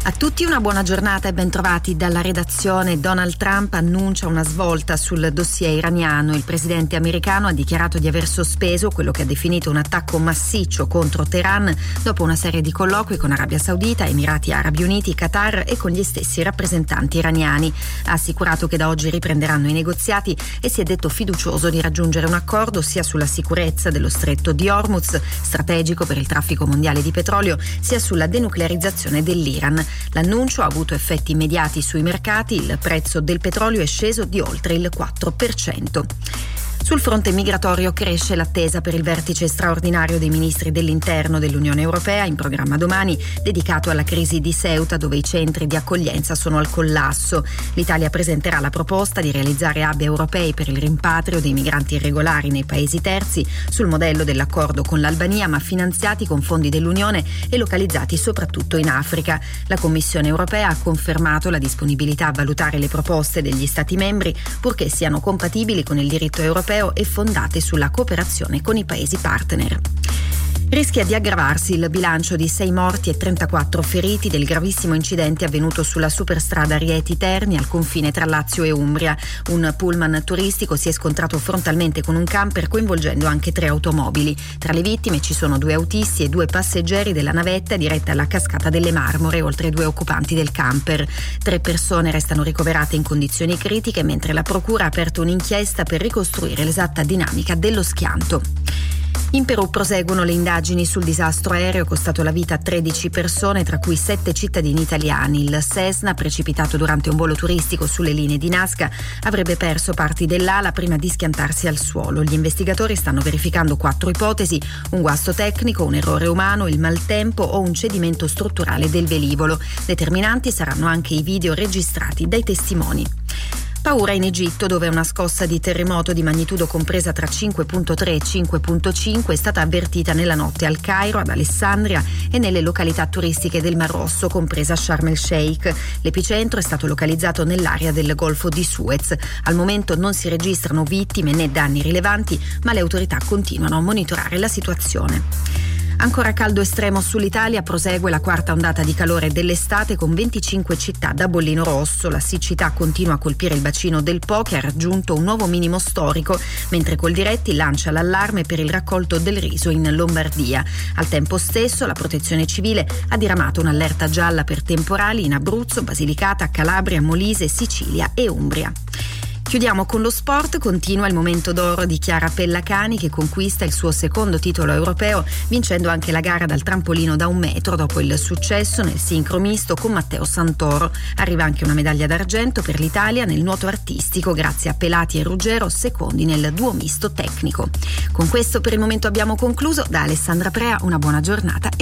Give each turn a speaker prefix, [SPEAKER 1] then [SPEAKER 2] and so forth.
[SPEAKER 1] A tutti una buona giornata e bentrovati dalla redazione. Donald Trump annuncia una svolta sul dossier iraniano. Il presidente americano ha dichiarato di aver sospeso quello che ha definito un attacco massiccio contro Teheran dopo una serie di colloqui con Arabia Saudita, Emirati Arabi Uniti, Qatar e con gli stessi rappresentanti iraniani. Ha assicurato che da oggi riprenderanno i negoziati e si è detto fiducioso di raggiungere un accordo sia sulla sicurezza dello stretto di Hormuz, strategico per il traffico mondiale di petrolio, sia sulla denuclearizzazione dell'Iran. L'annuncio ha avuto effetti immediati sui mercati, il prezzo del petrolio è sceso di oltre il 4%. Sul fronte migratorio cresce l'attesa per il vertice straordinario dei ministri dell'interno dell'Unione Europea in programma domani, dedicato alla crisi di Ceuta, dove i centri di accoglienza sono al collasso. L'Italia presenterà la proposta di realizzare hub europei per il rimpatrio dei migranti irregolari nei paesi terzi, sul modello dell'accordo con l'Albania, ma finanziati con fondi dell'Unione e localizzati soprattutto in Africa. La Commissione Europea ha confermato la disponibilità a valutare le proposte degli Stati membri, purché siano compatibili con il diritto europeo e fondate sulla cooperazione con i paesi partner. Rischia di aggravarsi il bilancio di 6 morti e 34 feriti del gravissimo incidente avvenuto sulla superstrada Rieti-Terni al confine tra Lazio e Umbria. Un pullman turistico si è scontrato frontalmente con un camper, coinvolgendo anche 3 automobili. Tra le vittime ci sono 2 autisti e 2 passeggeri della navetta diretta alla Cascata delle Marmore, oltre 2 occupanti del camper. 3 persone restano ricoverate in condizioni critiche, mentre la procura ha aperto un'inchiesta per ricostruire l'esatta dinamica dello schianto. In Perù proseguono le indagini sul disastro aereo costato la vita a 13 persone, tra cui 7 cittadini italiani. Il Cessna, precipitato durante un volo turistico sulle linee di Nazca, avrebbe perso parti dell'ala prima di schiantarsi al suolo. Gli investigatori stanno verificando 4 ipotesi: un guasto tecnico, un errore umano, il maltempo o un cedimento strutturale del velivolo. Determinanti saranno anche i video registrati dai testimoni. Paura in Egitto, dove una scossa di terremoto di magnitudo compresa tra 5.3 e 5.5 è stata avvertita nella notte al Cairo, ad Alessandria e nelle località turistiche del Mar Rosso, compresa Sharm el Sheikh. L'epicentro è stato localizzato nell'area del Golfo di Suez. Al momento non si registrano vittime né danni rilevanti, ma le autorità continuano a monitorare la situazione. Ancora caldo estremo sull'Italia, prosegue la quarta ondata di calore dell'estate con 25 città da bollino rosso. La siccità continua a colpire il bacino del Po, che ha raggiunto un nuovo minimo storico, mentre Coldiretti lancia l'allarme per il raccolto del riso in Lombardia. Al tempo stesso la Protezione Civile ha diramato un'allerta gialla per temporali in Abruzzo, Basilicata, Calabria, Molise, Sicilia e Umbria. Chiudiamo con lo sport. Continua il momento d'oro di Chiara Pellacani, che conquista il suo secondo titolo europeo, vincendo anche la gara dal trampolino da 1 metro dopo il successo nel sincro misto con Matteo Santoro. Arriva anche una medaglia d'argento per l'Italia nel nuoto artistico, grazie a Pelati e Ruggero, secondi nel duo misto tecnico. Con questo per il momento abbiamo concluso. Da Alessandra Prea una buona giornata.